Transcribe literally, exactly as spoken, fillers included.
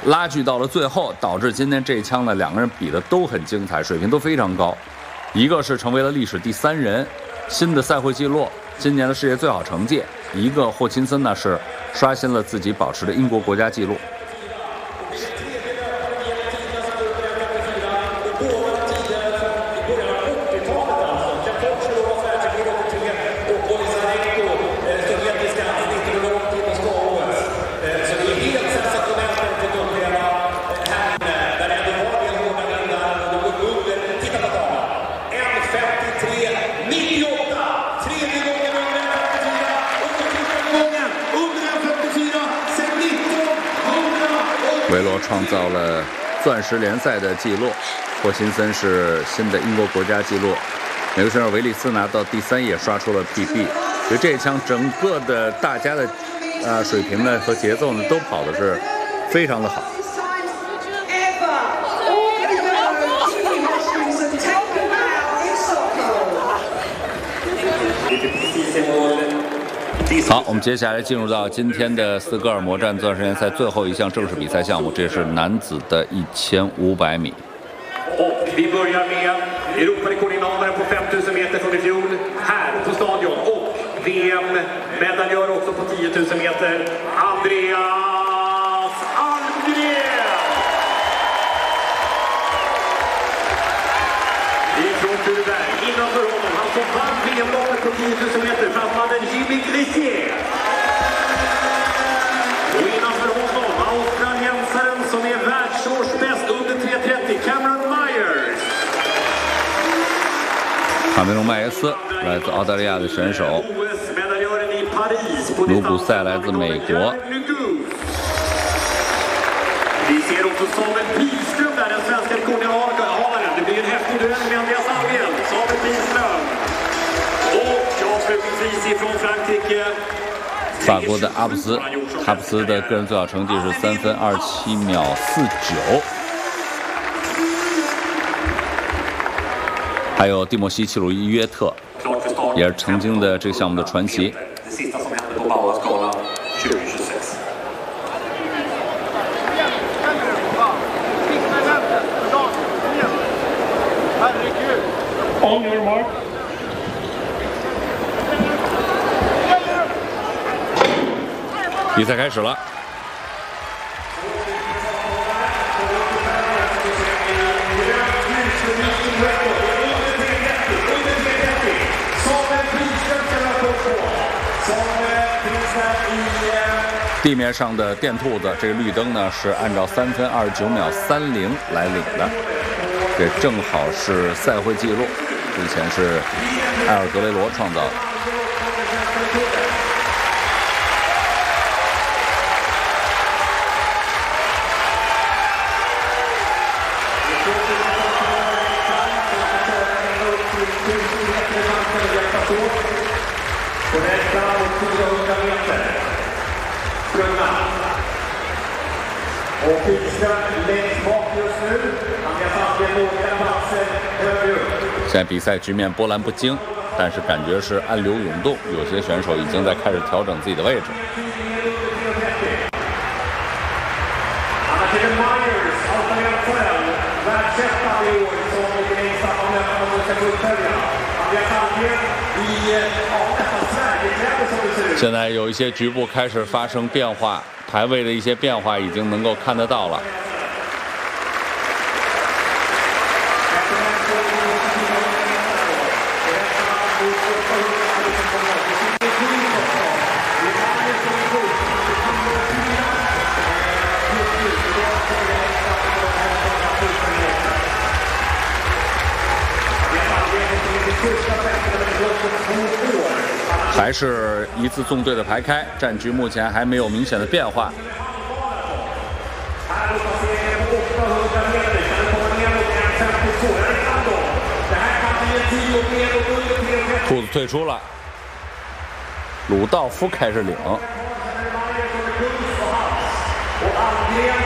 拉锯到了最后，导致今天这一枪呢，两个人比的都很精彩，水平都非常高。一个是成为了历史第三人，新的赛会纪录，今年的世界最好成绩；一个霍钦森呢是刷新了自己保持的英国国家纪录。维罗创造了钻石联赛的纪录，霍钦森是新的英国国家纪录。美国选手维利斯拿到第三页刷出了 P B， 所以这一枪整个的大家的呃水平呢和节奏呢都跑的是非常的好。好，我们接下来进入到今天的斯德哥尔摩站钻石联赛最后一项正式比赛项目，这是男子的一千五百米。 Och vi börjar med Europarekordinnehavaren på fem tusen meter från i fjol här på stadion och V M-medaljör också på tio tusen meter, Andreas Almgren! Ifrån Tureberg, innanför honom, han som vann V M-loppet på tio tusen meter, fransmannen Jimmy Glissier. Och innanför honom, australiensaren som är världsårsbäst under tre trettio, Cameron Myers. 卡梅隆·麦耶斯来自澳大利亚的选手，卢古塞来自美国。 Vi ser också Samuel Pilström där, den svenska rekordinnehavaren. Det blir en häftig duell med Andreas Almgren. Samuel Pilström. Och avslutningsvis ifrån Frankrike. 法国的阿布斯，阿布斯的个人最好成绩是三分二七秒四九。还有蒂莫西·切鲁伊约特，也是曾经的这个项目的传奇。比赛开始了。地面上的电兔子，这个绿灯呢是按照三分二十九秒三零来领的，这正好是赛会纪录，之前是埃尔德雷罗创造的。现在比赛局面波澜不惊，但是感觉是暗流涌动，有些选手已经在开始调整自己的位置。现在有一些局部开始发生变化，排位的一些变化已经能够看得到了。还是一字纵队的排开，战局目前还没有明显的变化。兔子退出了，鲁道夫开始领。